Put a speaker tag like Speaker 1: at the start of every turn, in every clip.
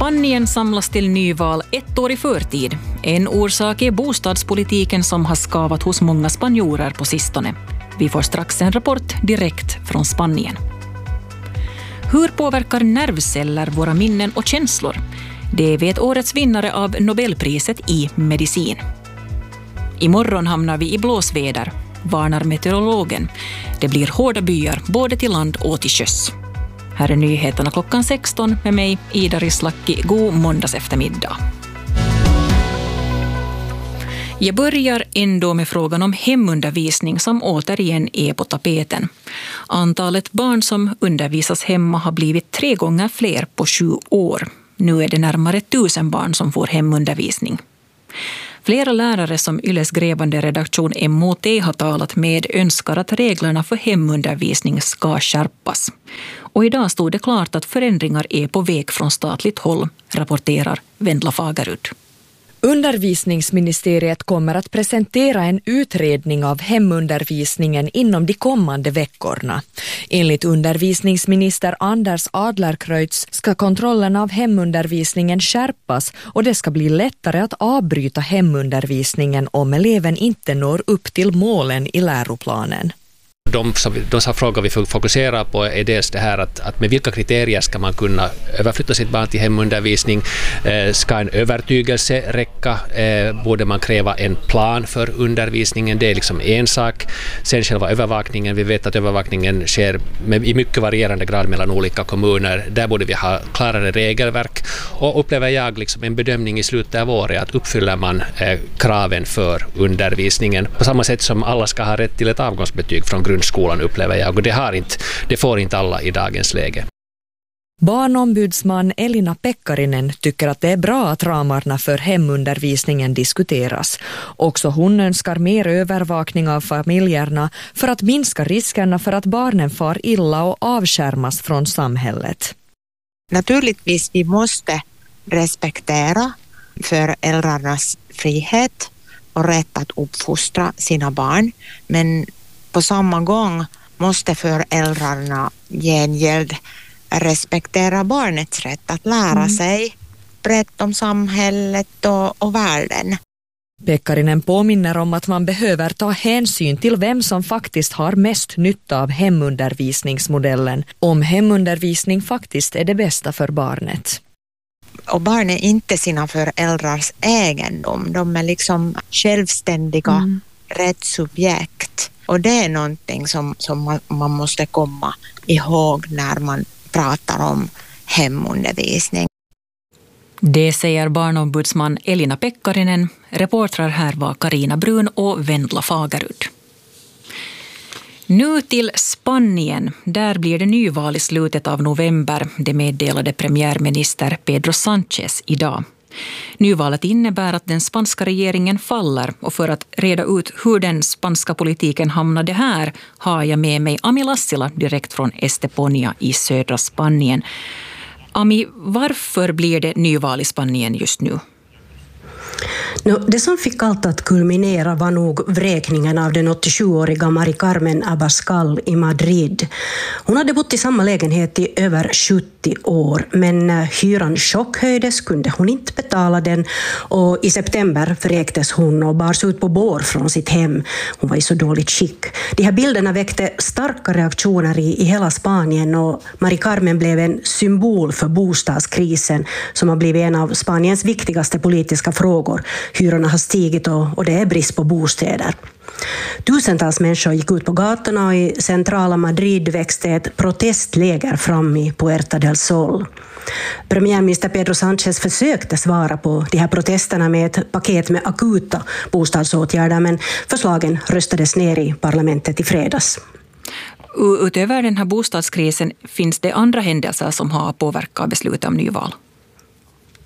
Speaker 1: Spanien samlas till nyval 1 år i förtid. En orsak är bostadspolitiken som har skavat hos många spanjorer på sistone. Vi får strax en rapport direkt från Spanien. Hur påverkar nervceller våra minnen och känslor? Det vet årets vinnare av Nobelpriset i medicin. Imorgon hamnar vi i blåsväder, varnar meteorologen. Det blir hårda byar både till land och till sjöss. Här är nyheterna klockan 16 med mig, Ida Rislaki. God måndags eftermiddag. Jag börjar ändå med frågan om hemundervisning som återigen är på tapeten. Antalet barn som undervisas hemma har blivit 3 gånger fler på 7 år. Nu är det närmare 1000 barn som får hemundervisning. Flera lärare som Yles grävande redaktion MOT har talat med önskar att reglerna för hemundervisning ska skärpas. Och idag stod det klart att förändringar är på väg från statligt håll, rapporterar Vendla Fagerud.
Speaker 2: Undervisningsministeriet kommer att presentera en utredning av hemundervisningen inom de kommande veckorna. Enligt undervisningsminister Anders Adlercreutz ska kontrollen av hemundervisningen skärpas och det ska bli lättare att avbryta hemundervisningen om eleven inte når upp till målen i läroplanen.
Speaker 3: De frågor vi fokuserar på är dels det här att med vilka kriterier ska man kunna överflytta sitt barn till hemundervisning. Ska en övertygelse räcka? Borde man kräva en plan för undervisningen? Det är liksom en sak. Sen själva övervakningen. Vi vet att övervakningen sker i mycket varierande grad mellan olika kommuner. Där borde vi ha klarare regelverk. Och upplever jag liksom en bedömning i slutet av året att uppfyller man kraven för undervisningen. På samma sätt som alla ska ha rätt till ett avgångsbetyg från grundskolan upplever jag, och det får inte alla i dagens läge.
Speaker 2: Barnombudsman Elina Pekkarinen tycker att det är bra att ramarna för hemundervisningen diskuteras. Också hon önskar mer övervakning av familjerna för att minska riskerna för att barnen far illa och avskärmas från samhället.
Speaker 4: Naturligtvis vi måste respektera föräldrarnas frihet och rätt att uppfostra sina barn, men på samma gång måste föräldrarna gengäld respektera barnets rätt att lära sig brett om samhället och världen.
Speaker 2: Pekkarinen påminner om att man behöver ta hänsyn till vem som faktiskt har mest nytta av hemundervisningsmodellen, om hemundervisning faktiskt är det bästa för barnet.
Speaker 4: Och barn är inte sina föräldrars egendom, de är liksom självständiga rättssubjekt. Och det är någonting som man måste komma ihåg när man pratar om hemundervisning.
Speaker 1: Det säger barnombudsman Elina Pekkarinen. Reportrar här var Karina Brun och Vendla Fagerud. Nu till Spanien. Där blir det nyval i slutet av november. Det meddelade premiärminister Pedro Sánchez idag. Nyvalet innebär att den spanska regeringen faller, och för att reda ut hur den spanska politiken hamnade här har jag med mig Ami Lassila direkt från Estepona i södra Spanien. Ami, varför blir det nyval i Spanien just nu?
Speaker 5: Det som fick allt att kulminera var nog vräkningen av den 87-åriga Mari Carmen Abascal i Madrid. Hon hade bott i samma lägenhet i över 70 år, men när hyran chockhöjdes kunde hon inte betala den, och i september vräktes hon och bars ut på bår från sitt hem. Hon var i så dåligt skick. De här bilderna väckte starka reaktioner i hela Spanien, och Mari Carmen blev en symbol för bostadskrisen som har blivit en av Spaniens viktigaste politiska frågor. Hyrorna har stigit och det är brist på bostäder. Tusentals människor gick ut på gatorna, och i centrala Madrid växte ett protestläger fram i Puerta del Sol. Premiärminister Pedro Sánchez försökte svara på de här protesterna med ett paket med akuta bostadsåtgärder, men förslagen röstades ner i parlamentet i fredags.
Speaker 1: Utöver den här bostadskrisen finns det andra händelser som har påverkat beslutet om nyval?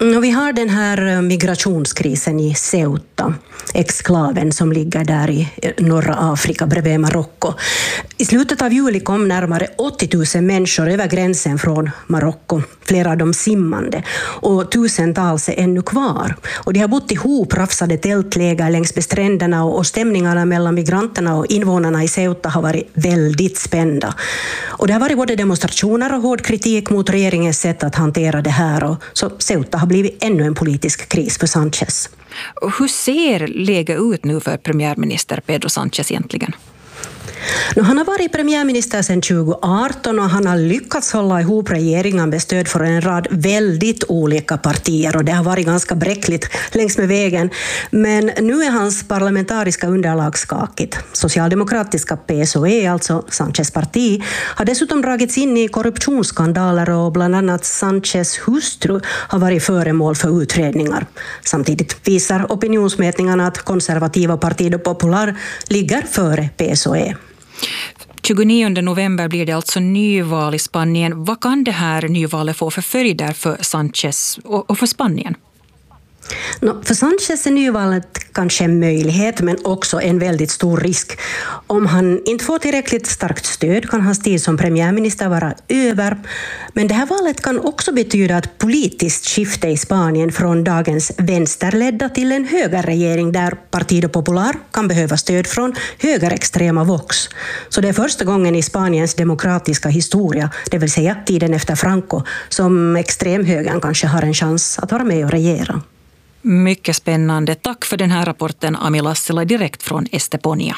Speaker 5: Vi har den här migrationskrisen i Ceuta, exklaven som ligger där i norra Afrika bredvid Marocko. I slutet av juli kom närmare 80 000 människor över gränsen från Marocko, flera av dem simmande, och tusentals är ännu kvar. Och de har bott ihop rafsade tältläger längs med stränderna, och stämningarna mellan migranterna och invånarna i Ceuta har varit väldigt spända. Och det har varit både demonstrationer och hård kritik mot regeringens sätt att hantera det här, och så Ceuta har blivit ännu en politisk kris för Sánchez.
Speaker 1: Hur ser läget ut nu för premiärminister Pedro Sánchez egentligen?
Speaker 5: Han har varit premiärminister sedan 2018 och han har lyckats hålla ihop regeringen med stöd för en rad väldigt olika partier, och det har varit ganska bräckligt längs med vägen. Men nu är hans parlamentariska underlag skakigt. Socialdemokratiska PSOE, alltså Sánchez parti, har dessutom dragits in i korruptionsskandaler, och bland annat Sánchez hustru har varit föremål för utredningar. Samtidigt visar opinionsmätningarna att konservativa Partido Popular ligger före PSOE.
Speaker 1: 29 november blir det alltså nyval i Spanien. Vad kan det här nyvalet få för följder för Sánchez och för Spanien?
Speaker 5: För Sánchez är nyvalet kanske en möjlighet, men också en väldigt stor risk. Om han inte får tillräckligt starkt stöd kan hans tid som premiärminister vara över. Men det här valet kan också betyda ett politiskt skifte i Spanien från dagens vänsterledda till en högerregering där Partido Popular kan behöva stöd från högerextrema Vox. Så det är första gången i Spaniens demokratiska historia, det vill säga tiden efter Franco, som extremhögern kanske har en chans att vara med och regera.
Speaker 1: Mycket spännande. Tack för den här rapporten, Ami Lassila, direkt från Estepona.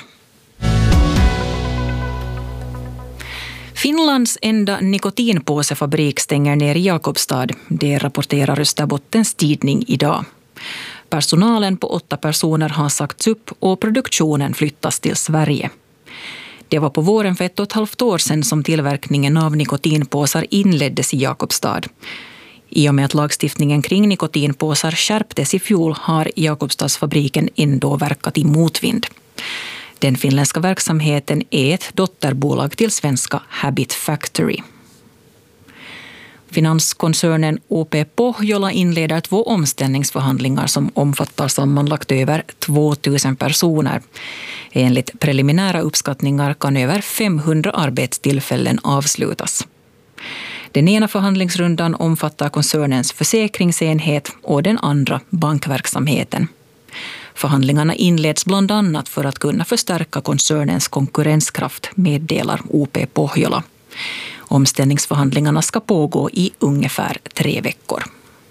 Speaker 1: Finlands enda nikotinpåsefabrik stänger ner i Jakobstad. Det rapporterar Österbottens tidning idag. Personalen på 8 personer har sagts upp och produktionen flyttas till Sverige. Det var på våren för 1,5 år sedan som tillverkningen av nikotinpåsar inleddes i Jakobstad. I och med att lagstiftningen kring nikotinpåsar skärptes i fjol har Jakobstadsfabriken ändå verkat i motvind. Den finländska verksamheten är ett dotterbolag till svenska Habit Factory. Finanskoncernen OP Pohjola inleder 2 omställningsförhandlingar som omfattar sammanlagt över 2000 personer. Enligt preliminära uppskattningar kan över 500 arbetstillfällen avslutas. Den ena förhandlingsrundan omfattar koncernens försäkringsenhet och den andra bankverksamheten. Förhandlingarna inleds bland annat för att kunna förstärka koncernens konkurrenskraft, meddelar OP Pohjola. Omställningsförhandlingarna ska pågå i ungefär 3 veckor.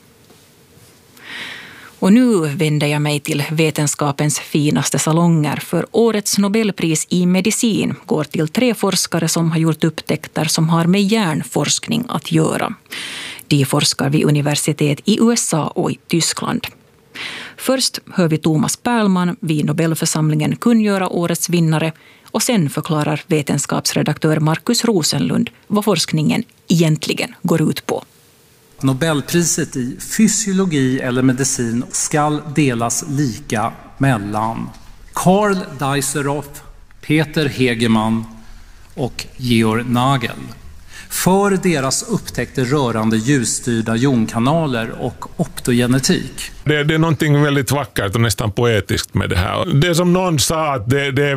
Speaker 1: Och nu vänder jag mig till vetenskapens finaste salonger, för årets Nobelpris i medicin går till 3 forskare som har gjort upptäckter som har med hjärnforskning att göra. De forskar vid universitet i USA och i Tyskland. Först hör vi Thomas Perlman vid Nobelförsamlingen kungöra årets vinnare, och sen förklarar vetenskapsredaktör Markus Rosenlund vad forskningen egentligen går ut på.
Speaker 6: Nobelpriset i fysiologi eller medicin ska delas lika mellan Karl Dijsselhoff, Peter Hegemann och Georg Nagel för deras upptäckter rörande ljusstyrda jonkanaler och optogenetik.
Speaker 7: Det är någonting väldigt vackert och nästan poetiskt med det här. Det som någon sa, att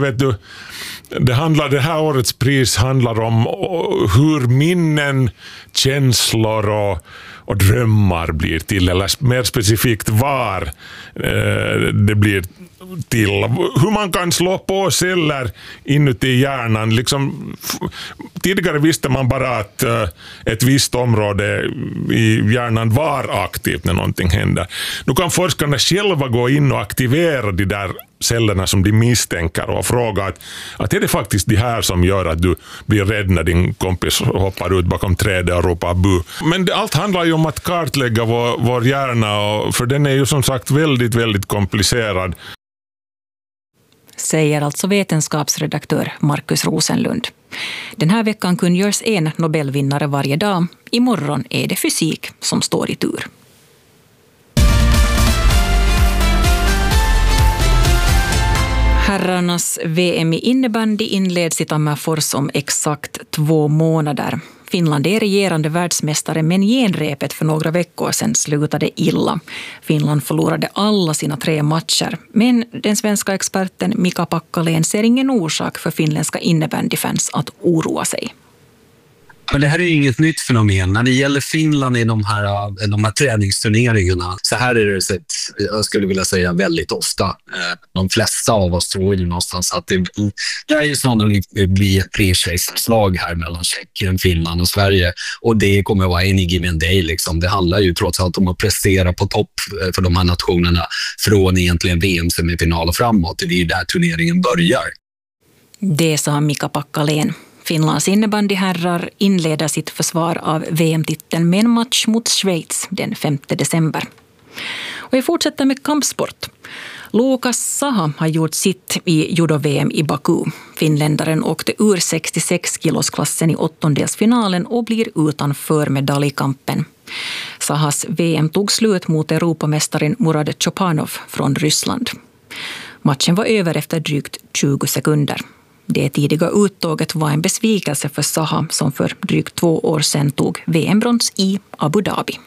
Speaker 7: det här årets pris handlar om hur minnen, känslor och drömmar blir till, eller mer specifikt var det blir till. Hur man kan slå på celler inuti hjärnan. Tidigare visste man bara att ett visst område i hjärnan var aktivt när någonting händer. Nu kan forskarna själva gå in och aktivera de där cellerna som de misstänker och fråga att är det faktiskt det här som gör att du blir rädd när din kompis hoppar ut bakom trädet och ropar bu. Men allt handlar ju om att kartlägga vår hjärna, för den är ju som sagt väldigt, väldigt komplicerad.
Speaker 1: Säger alltså vetenskapsredaktör Markus Rosenlund. Den här veckan kungörs en Nobelvinnare varje dag. Imorgon är det fysik som står i tur. Herrarnas VM i innebandy inleds i Tammerfors om exakt 2 månader. Finland är regerande världsmästare, men genrepet för några veckor sedan slutade illa. Finland förlorade alla sina 3 matcher, men den svenska experten Mika Packalén ser ingen orsak för finländska innebandyfans att oroa sig.
Speaker 8: Men det här är ju inget nytt fenomen. När det gäller Finland i de här träningsturneringarna så här är det sett, jag skulle vilja säga väldigt ofta. De flesta av oss tror ju någonstans att det är ju sannolikt blir ett tre-slag här mellan Tjeckien, Finland och Sverige. Och det kommer att vara en given day liksom. Det handlar ju trots allt om att prestera på topp för de här nationerna från egentligen VM-semifinal och framåt. Det är ju där turneringen börjar.
Speaker 1: Det sa Mika Packalén. Finlands innebandyherrar inleder sitt försvar av VM-titeln med en match mot Schweiz den 5 december. Och vi fortsätter med kampsport. Lukas Saha har gjort sitt i judo-VM i Baku. Finländaren åkte ur 66-kilosklassen i 8-delsfinalen och blir utanför medaljkampen. Sahas VM tog slut mot Europamästaren Murad Chopanov från Ryssland. Matchen var över efter drygt 20 sekunder. Det tidiga uttåget var en besvikelse för Saha som för drygt 2 år sedan tog VM-brons i Abu Dhabi.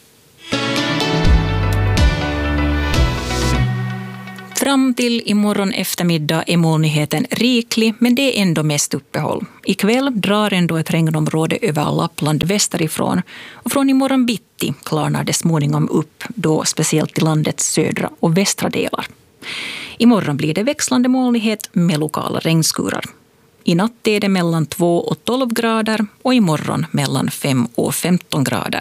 Speaker 1: Fram till imorgon eftermiddag är molnigheten riklig, men det är ändå mest uppehåll. Ikväll drar ändå ett regnområde över Lappland västerifrån och från imorgon bitti klarnar det småningom upp, då speciellt i landets södra och västra delar. Imorgon blir det växlande molnighet med lokala regnskurar. I natt är det mellan 2 och 12 grader och imorgon mellan 5 och 15 grader.